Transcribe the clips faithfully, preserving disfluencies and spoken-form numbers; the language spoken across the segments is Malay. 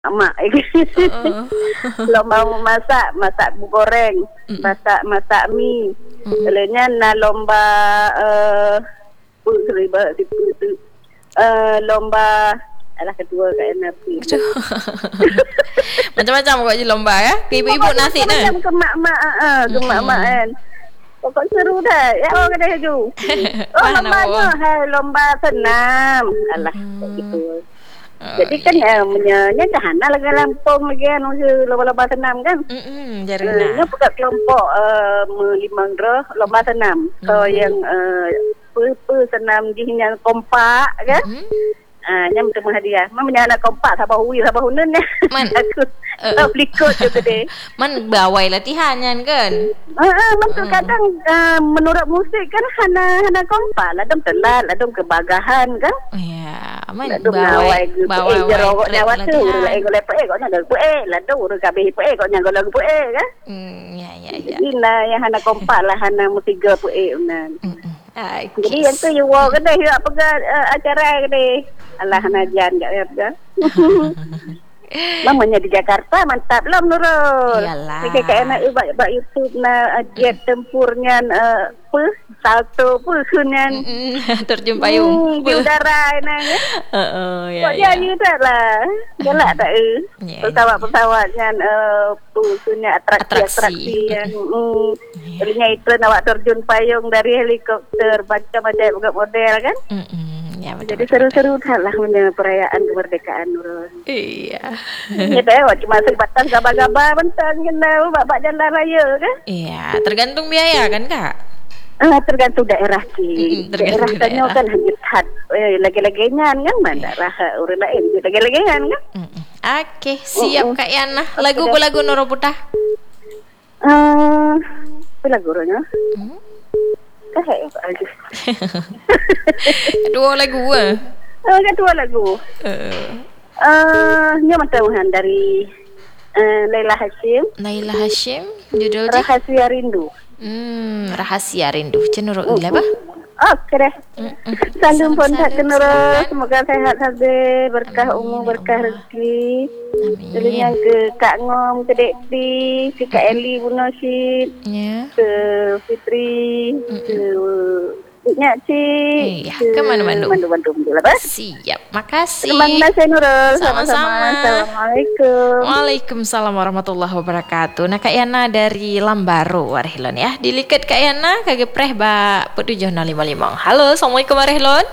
mak Uh-uh. lomba masak masak goreng, Mm. masak masak mie. Mm. Selainnya na lomba eh uh, seriba uh, lomba alah kedua kat N L P. Macam-macam kau je lomba ya. Ke ibu-ibu nasi nah. Macam ke mak-mak ah, ke mak-mak kan. Pokok seru dah. Ya orang kena haju. Oh lombanya hai lomba senam. Alah gitu. Oh, jadi kan ya menyanya kahana lagi Lampung lagi kan lomba-lomba senam kan. Hmm, Uh, jarang. nya bukan kelompok uh, melimang roh lomba senam. So Mm. yang uh, pe senam di yang kompak kan. Mm. Ah, nya untuk hadiah. Mamanya anak kompak sabah hui sabah hunun ya. Man. Aku Uh, tak ikut juga deh. Man bawai latihannya kan. Ah, ah, betul kadang uh, menurut musik kan hana hana kompak lah dom telat lah dom kebagahan kan. Ya, man Ladung bawai nawai bawai eh jerok nyawa tu latihan. lah ego lepe ego nak pu eh ladung ur kabeh pu eh kau nyang lagu pu eh kan. Hmm, ya ya ya. Jadi lah yang hana kompak lah hana musiga pu eh unan. Mm-mm. Ai, Jadi yang tu you walk kedai you apa ke acara kedai. Alah hana jan gak ya. Lamanya di Jakarta mantap lah Nurul. Iyalah. Kayak enak ubak ubak YouTube na jet tempurnya uh, pe salto pe kunyan. Terjun payung. Hmm, di udara nang. Oh, Kok ya ya. jadi tak lah. Galak tak eh. Ya, Pesawat-pesawatnya uh, pe kunyan Atraksi. atraksi-atraksi yang hmm. Jadinya itu awak terjun payung dari helikopter macam-macam bukan model kan. Mm-mm. Ya, betul. Jadi seru-seru dah lah punya perayaan kemerdekaan Nurul. Iya. Ya dah, cuma sebatan gaba-gaba bentang kena bak jalan raya kan? Iya, tergantung biaya kan, Kak? Ah, tergantung daerah sih. Mm-mm, tergantung daerah tanya daerah. kan hanya hat eh, lagi-lagi kan mana daerah orang lain juga lagi-lagi kan? Mm-mm. Oke, siap Mm-mm. Kak Yana. Lagu apa lagu Nurul Putah? Eh, apa lagu orangnya? Hmm? Kahek lagi. Dua lagu ah. Oh, kedua lagu. Uh, Eh, ni matahan dari eh, Laila Hashim, Naila Hashim, judul je. Rahasia Rindu. Hmm, Rahasia Rindu. Cenurul gila apa? Oke deh. Mm-mm. Salam pun tak Salam, kena salam. semoga sehat habis, berkah Amin, umur, ya berkah Allah. rezeki. Jadi Amin. yang ke Kak Ngom, ke Dek Ti, ke Kak Eli Bunosid, Ya. ke Fitri, ke Nya Cik, Iya, ke mana-mana. Mandu-mandu lah pas. Siap. Makasih. Terima kasih Nurul. Sama-sama. Sama-sama. Assalamualaikum. Waalaikumsalam warahmatullahi wabarakatuh. Nah Kak Yana dari Lambaro Warehlon ya. Dilikat Kak Yana kage preh ba tujuh nol lima lima. Halo, Assalamualaikum Warehlon.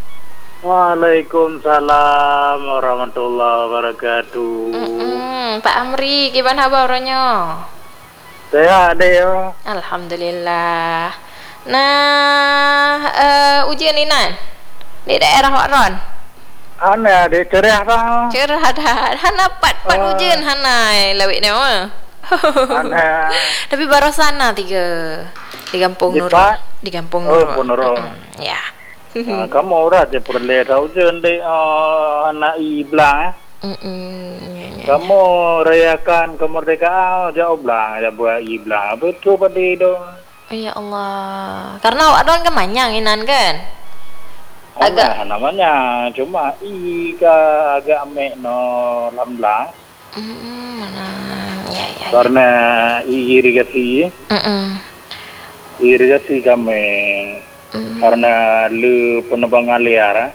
Waalaikumsalam warahmatullahi wabarakatuh. Mm-mm. Pak Amri, gimana kabarnya? Saya ada ya. Alhamdulillah. Nah, uh, ujian ini nan di daerah Wakron. Ana ada cerah bang. Cerah dah. Hana pat-pat Oh. ujian hana lawik ni mah. Ana. Tapi baru sana tiga di Kampung Di Nurul. Pak? Di Kampung Oh, Nurul. Kampung Nurul. Mm-mm. Ya. Ah, kamu ora je perle tahu je ndek uh, anak iblang. Eh. Mm-mm. Ya, ya. Kamu rayakan kemerdekaan jauh blang ya buat iblang. Betul pada itu. Oh, ya Allah. Karena awak doang kemanyang inan kan? Agak- Agak namanya cuma ika agak mek no lamblang Mm-mm. Mana? Ya, ya. ya. karena irigasi Mm-mm. irigasi kami Mm. karena lu penerbangan liar.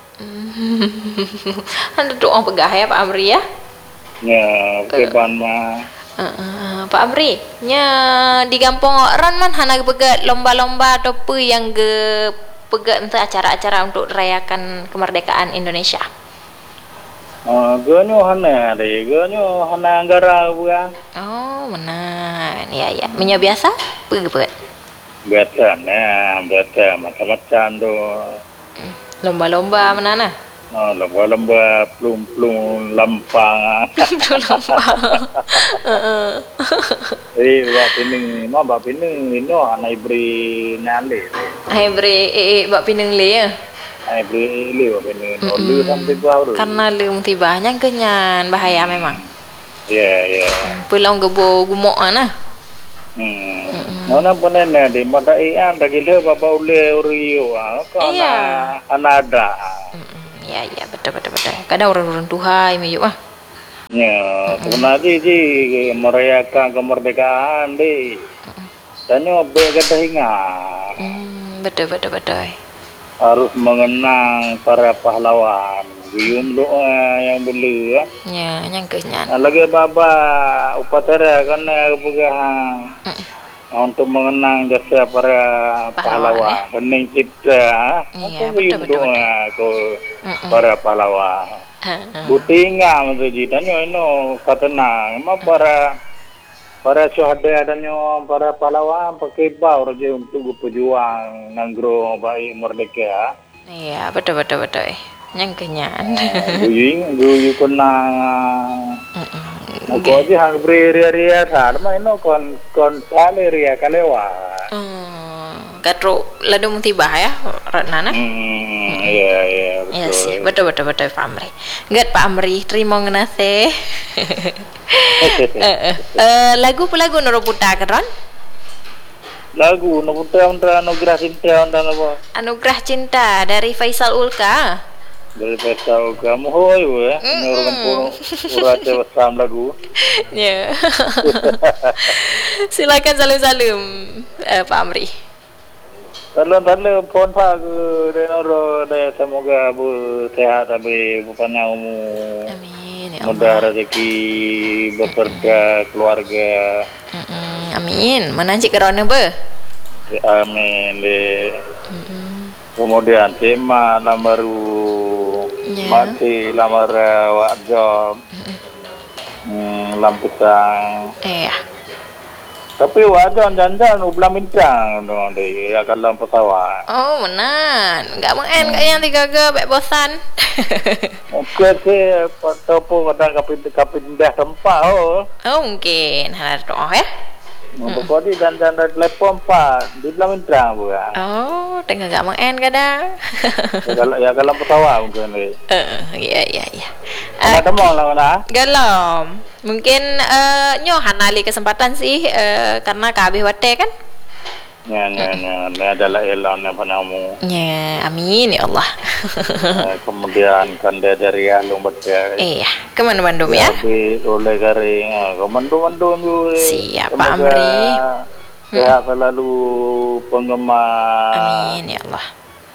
Ada doang pegah ya Pak Amri ya? Ya, keban mah. Uh, uh, Pak Amri, nya di Kampung Okran man hana pegat lomba-lomba atau apa yang ge pegat untuk acara-acara untuk rayakan kemerdekaan Indonesia. Ah, ganyo hana deh, ganyo hana anggara bukan. Oh, mana? Ya ya, minyak biasa? Pegat pegat. Betul, nah, betul macam-macam tu. Lomba-lomba mana nah? Oh, lomba-lomba plum-plum lampang. Lomba. Heeh. Eh, buat ini, mau buat ini, ini anak ibri nyale. Hai bre, eh, eh bak pineng le ya. Anak ibri ini, buat ini, lu sampai baru. Karena lem tibanya kenyan bahaya memang. Ya, ya. Pulang gebo gumok ana. Hmm. Mana pun ada di mata ian, dah gila bapa ule uriu, ah, kau Iya. anak ada. Mm-mm. Ya ya betul betul betul. Kadang orang-orang tuhai meyuk ah. Ya, sebenarnya sih merayakan kemerdekaan di dan nyoba kata hingga Hmm, betul betul betul. harus mengenang para pahlawan. Guyum doa yang beli ya. Ya, nyangkehnya. Nah, lagi baba upacara kan pegang untuk mengenang jasa para pahlawan. Hening cipta. Iya, Apa guyum betul, betul, doa ke para pahlawan. Butinga menjadi dan ino katena ma para para syuhada dan yo para pahlawan pakai bau raja untuk pejuang nanggro bayi merdeka. Iya, betul betul betul. Nyangkehnya. Guying guyu kenang. Aku aja hang beri ria-ria sama ino kon kon kali ria kalewa. Hmm, katro ladung tiba ya, Ratnana. Hmm, iya iya Iya betul. sih, betul betul betul Pak Amri. Enggak Pak Amri, terima ngenase. Eh, eh, lagu pelagu nuru putar keron? Lagu no putra undra anugerah cinta undra apa? Anugerah Cinta dari Faisal Ulka. Dari pesau kamu hoi we, nurun pun urace wasam lagu. Ya. Silakan salam-salam eh, Pak Amri. Talan-talan pon pak de noro de semoga bu sehat tapi bukannya umu Amin ya mudah Allah. rezeki bekerja keluarga. Mm-mm, amin. Menanci kerana be? Ya, amin de. Kemudian tema baru Ya. masih lamar wak job hmm, lamputan. Eh, Tapi wajan janjan ubelah mincang dong deh ya kalau pesawat. oh menan. Enggak mengen kat yang tiga ge bek bosan. Oke sih, foto kadang kapit kapit dah tempat oh. Oh mungkin harap doa ya. Untuk di janjan dari telepon pak di ubelah mincang bukan. Oh, tengah enggak mengen kadang. Ya kalau ya kalau pesawat mungkin deh. Eh, iya iya iya. Ada mau lah mana? Galom. Mungkin uh, nyo hanali kesempatan sih uh, karena kabeh wate kan? Ya ya ya, ini adalah elan apa namu. Ya, amin ya Allah. Eh, kemudian kan dia dari Alung Betul. Iya, ke mana Bandung ya? Tapi oleh garing, ke Bandung-Bandung juga. Siap, Pak Amri. Sehat selalu penggemar. Amin ya Allah.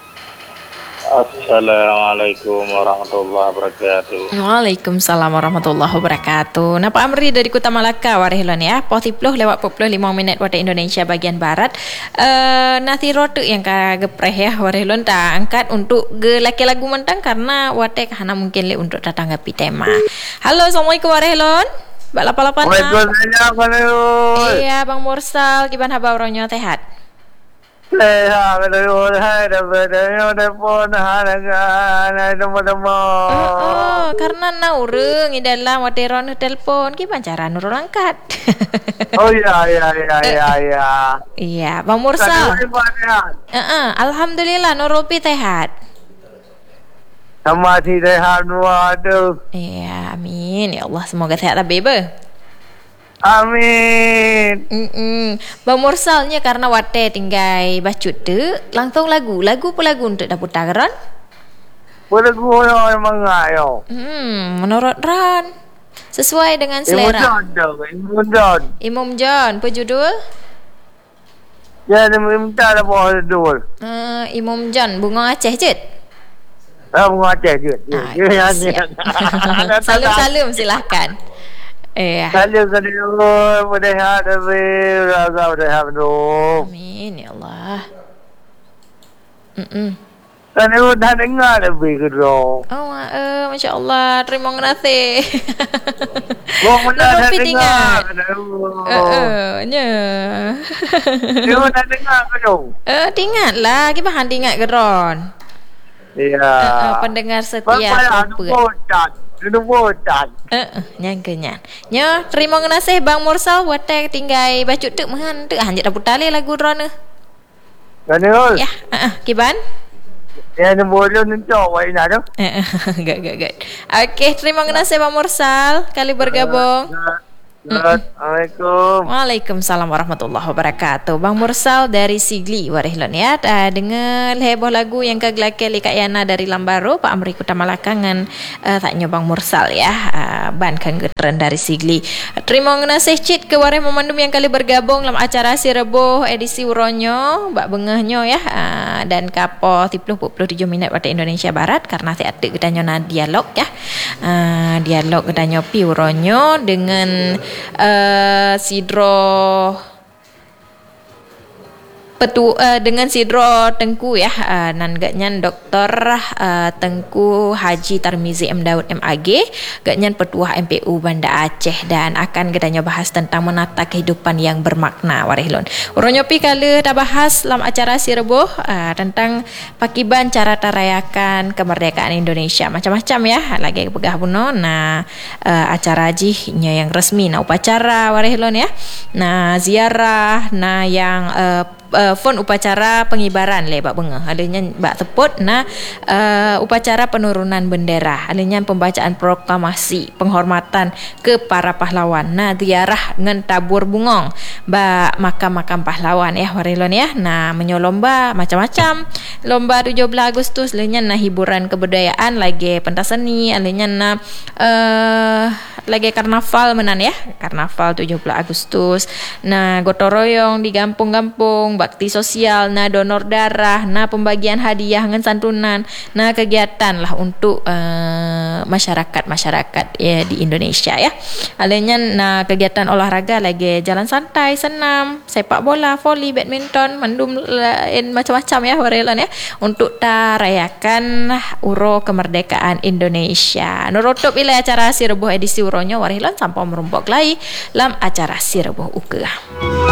Assalamualaikum warahmatullahi wabarakatuh. Waalaikumsalam warahmatullahi wabarakatuh. Nah, Pak Amri dari Kota Malaka warehlan ya. Potiploh lewat pukul lima minit waktu Indonesia bagian barat. Eh, nanti rotu yang ka gepreh ya warehlan tak angkat untuk ge laki lagu mentang karena wate kahana mungkin le untuk datanggapi tema. Halo, Assalamualaikum warehlan. Bak lapan-lapan. Waalaikumsalam. Iya, Bang Mursal, gimana kabar orangnya sehat? Sehat betul, hai dapat dapat telepon hari kan, temu-temu. Oh, oh, karena naureng di dalam wateron telepon, gimana cara nurul angkat? Oh iya iya iya iya iya. Iya, Bang Mursal. Uh-uh, Alhamdulillah nurul pi sehat. Sama si sehat waduh. Iya, amin ya Allah, semoga sehat lebih be. Amin. Mm-mm. Bang Mursalnya karena wate tinggai bacut tu langsung lagu lagu apa lagu untuk dah putar kan? Lagu yang mengayo. Hmm, menurut Ran sesuai dengan selera. Imam John. Imam John, apa judul? Ya, dia minta apa judul? Uh, Imam John, Bunga Aceh je. Ah, Bunga Aceh je. Ah, Salam-salam silahkan. Eh, Salam salam mudah tapi raga mudah betul. amin ya Allah. Mm-mm. Dan itu dah dengar lebih kedua. Oh, uh, Masya Allah, terima kasih. Gua mudah dah Lebih dengar. Eh, eh, nya. Dia dah dengar kedua. Eh, tingat lah, kita bahan tingat geron. Iya. Uh, uh, pendengar setia Bapak Puput. botak. Itu botak. Eh, uh, nyangkenya. Nya, terima kasih Bang Mursal buat tag tinggai bacut tu mahan tu hanjat dapat tali lagu drone. Dan itu. Ya, uh, uh, kiban. Ya, ni boleh nuncuk wai nak tu. Eh, uh, gak gak gak. Okey, terima kasih Bang Mursal kali bergabung. Assalamualaikum. Waalaikumsalam warahmatullahi wabarakatuh. Bang Mursal dari Sigli Warehlon ya. Uh, dengar heboh lagu yang kagelakel Kak Yana dari Lambaro, Pak Amri Kota Malakangan. Uh, taknya Bang Mursal ya. Uh, ban kan getren dari Sigli. Terima ngenasih cit ke wareh memandum yang kali bergabung dalam acara Si Reboh edisi Uronyo, Mbak Bengahnyo ya. Uh, dan kapo tiga puluh tujuh minit waktu Indonesia Barat karena saya ada gedanyo na dialog ya. Uh, dialog gedanyo pi Uronyo dengan Uh, Sidro Petu, uh, dengan Sidro Tengku ya, uh, nan gaknyan Doktor uh, Tengku Haji Tarmizi M Daud M A G, gaknyan Petuah M P U Banda Aceh, dan akan gedanya bahas tentang menata kehidupan yang bermakna warehlon. Uronyopi kala dah bahas dalam acara Si Reboh uh, tentang pakiban cara tarayakan kemerdekaan Indonesia macam-macam ya, lagi pegah buno nah uh, acara jihnya yang resmi nah upacara warehlon ya, nah ziarah nah yang uh, Uh, fon upacara pengibaran le bak bengah adanya bak teput nah uh, upacara penurunan bendera adanya pembacaan proklamasi penghormatan ke para pahlawan nah ziarah ngan tabur bungong bak makam-makam pahlawan ya warilon ya, nah menyolomba macam-macam lomba tujuh belas Agustus lenya nah hiburan kebudayaan lagi pentas seni alenya nah uh, lagi karnaval menan ya, karnaval tujuh belas Agustus nah gotong royong di kampung-kampung, bakti sosial, nah donor darah, nah pembagian hadiah dengan santunan, nah kegiatan lah untuk uh, masyarakat-masyarakat ya di Indonesia ya. Alenya nah kegiatan olahraga lagi jalan santai, senam, sepak bola, voli, badminton, mandum lain macam-macam ya warelan ya untuk tarayakan uro kemerdekaan Indonesia. Nurutup ila acara Si Reboh edisi Uronyo warelan sampai merumpok lai lam acara Si Reboh ukeah.